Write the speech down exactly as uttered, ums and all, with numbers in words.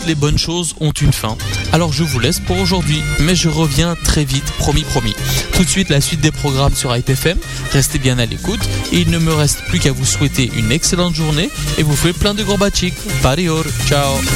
les bonnes choses ont une fin. Alors je vous laisse pour aujourd'hui, mais je reviens très vite, promis, promis. Tout de suite, la suite des programmes sur Hype F M. Restez bien à l'écoute et il ne me reste plus qu'à vous souhaiter une excellente journée et vous faites plein de gros bachik. Parior, ciao.